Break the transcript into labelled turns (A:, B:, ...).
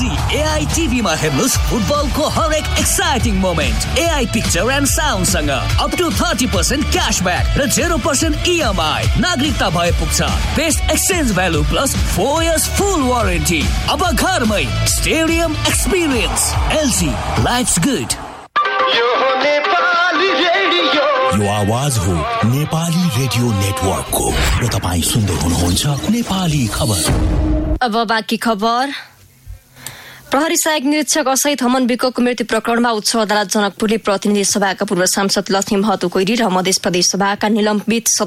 A: LG AI टिभीमा हेर्नुस् फुटबलको हरेक exciting moment. AI picture and साउन्डसँग up to 30% cashback र 0% इएमआई। नागरिकता भए पुग्छ। Best exchange value plus 4 years फुल वारेन्टी। अब घरमै stadium experience. LG lives good.
B: यो आवाज हो नेपाली रेडियो नेटवर्कको र तपाईँ सुन्दै हुनुहुन्छ नेपाली खबर।
C: अब बाँकी खबर। प्रहरी सहायक निरीक्षक असहित हमन विकको मृत्यु प्रकरणमा उच्च अदालत जनकपुरले प्रतिनिधि सभाका पूर्व सांसद लक्ष्मी महतो कोइरी र मधेस प्रदेश सभाका निलम्बित